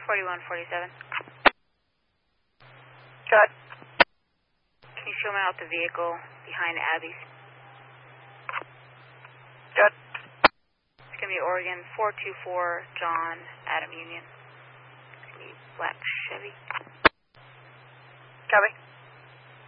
4147. Good. Can you show me out the vehicle behind Abby's? Good. It's going to be Oregon 424 John Adam Union. It's going to be black Chevy. Copy.